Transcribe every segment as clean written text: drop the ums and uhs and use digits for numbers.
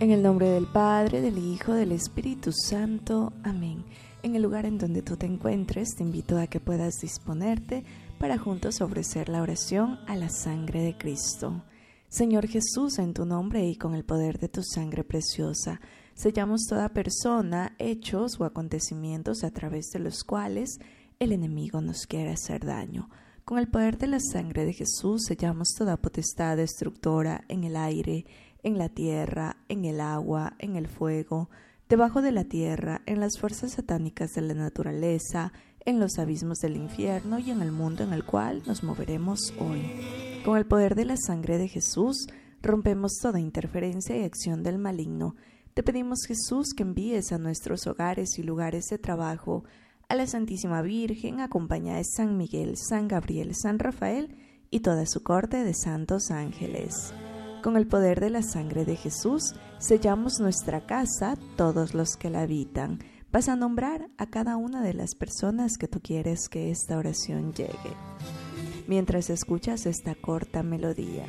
En el nombre del Padre, del Hijo, del Espíritu Santo. Amén. En el lugar en donde tú te encuentres, te invito a que puedas disponerte para juntos ofrecer la oración a la sangre de Cristo. Señor Jesús, en tu nombre y con el poder de tu sangre preciosa, sellamos toda persona, hechos o acontecimientos a través de los cuales el enemigo nos quiere hacer daño. Con el poder de la sangre de Jesús sellamos toda potestad destructora en el aire, en la tierra, en el agua, en el fuego, debajo de la tierra, en las fuerzas satánicas de la naturaleza, en los abismos del infierno y en el mundo en el cual nos moveremos hoy. Con el poder de la sangre de Jesús, rompemos toda interferencia y acción del maligno. Te pedimos, Jesús, que envíes a nuestros hogares y lugares de trabajo a la Santísima Virgen, acompañada de San Miguel, San Gabriel, San Rafael y toda su corte de santos ángeles. Con el poder de la sangre de Jesús, sellamos nuestra casa, todos los que la habitan. Vas a nombrar a cada una de las personas que tú quieres que esta oración llegue. Mientras escuchas esta corta melodía.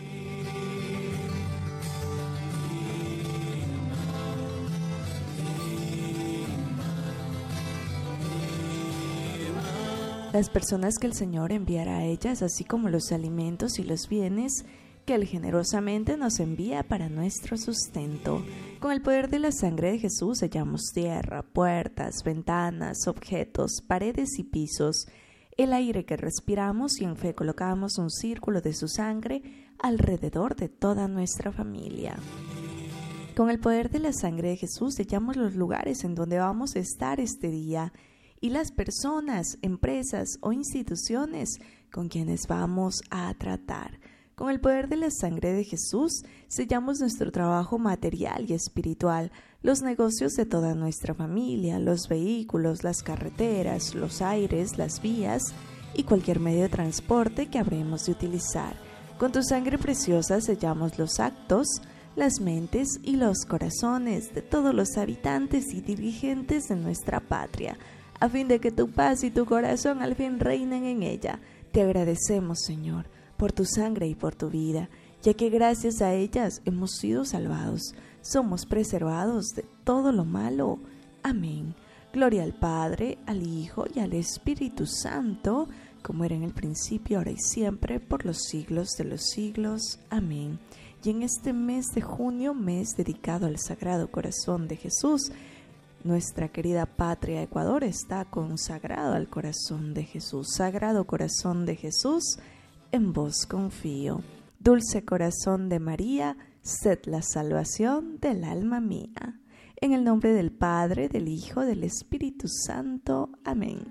Las personas que el Señor enviará a ellas, así como los alimentos y los bienes que Él generosamente nos envía para nuestro sustento. Con el poder de la sangre de Jesús sellamos tierra, puertas, ventanas, objetos, paredes y pisos, el aire que respiramos y en fe colocamos un círculo de su sangre alrededor de toda nuestra familia. Con el poder de la sangre de Jesús sellamos los lugares en donde vamos a estar este día y las personas, empresas o instituciones con quienes vamos a tratar. Con el poder de la sangre de Jesús, sellamos nuestro trabajo material y espiritual, los negocios de toda nuestra familia, los vehículos, las carreteras, los aires, las vías y cualquier medio de transporte que habremos de utilizar. Con tu sangre preciosa sellamos los actos, las mentes y los corazones de todos los habitantes y dirigentes de nuestra patria, a fin de que tu paz y tu corazón al fin reinen en ella. Te agradecemos, Señor, por tu sangre y por tu vida, ya que gracias a ellas hemos sido salvados, somos preservados de todo lo malo. Amén. Gloria al Padre, al Hijo y al Espíritu Santo, como era en el principio, ahora y siempre, por los siglos de los siglos. Amén. Y en este mes de junio, mes dedicado al Sagrado Corazón de Jesús, nuestra querida patria Ecuador está consagrado al corazón de Jesús. Sagrado Corazón de Jesús, en vos confío. Dulce corazón de María, sed la salvación del alma mía. En el nombre del Padre, del Hijo, del Espíritu Santo. Amén.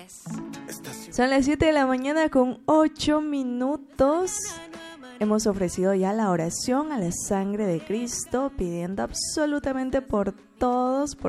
Son las 7 de la mañana con 8 minutos. Hemos ofrecido ya la oración a la sangre de Cristo, pidiendo absolutamente por todos,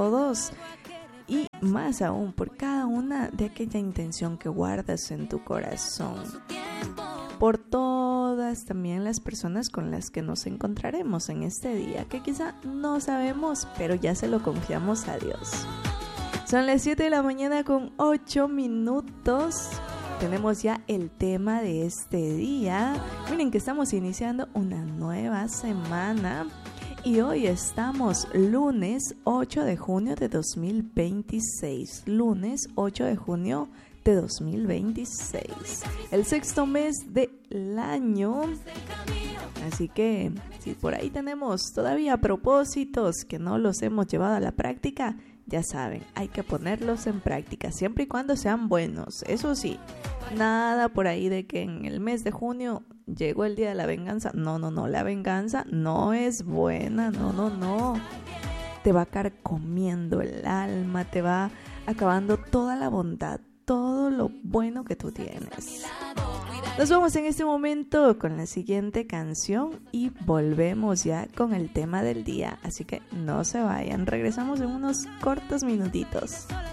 y más aún por cada una de aquella intención que guardas en tu corazón. Por todas también las personas con las que nos encontraremos en este día, que quizá no sabemos, pero ya se lo confiamos a Dios. Son las 7 de la mañana con 8 minutos. Tenemos ya el tema de este día. Miren que estamos iniciando una nueva semana y hoy estamos lunes 8 de junio de 2026. Lunes 8 de junio de 2026. El sexto mes del año. Así que si por ahí tenemos todavía propósitos que no los hemos llevado a la práctica, ya saben, hay que ponerlos en práctica, siempre y cuando sean buenos. Eso sí, nada por ahí de que en el mes de junio llegó el día de la venganza. No, la venganza no es buena, no. Te va carcomiendo el alma, te va acabando toda la bondad, todo lo bueno que tú tienes. Nos vamos en este momento con la siguiente canción y volvemos ya con el tema del día. Así que no se vayan, regresamos en unos cortos minutitos.